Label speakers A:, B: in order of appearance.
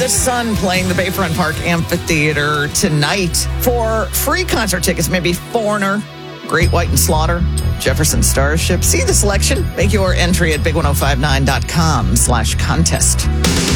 A: the Sun playing the Bayfront Park Amphitheater tonight. For free concert tickets, maybe Foreigner, Great White and Slaughter, Jefferson Starship. See the selection. Make your entry at big1059.com/contest.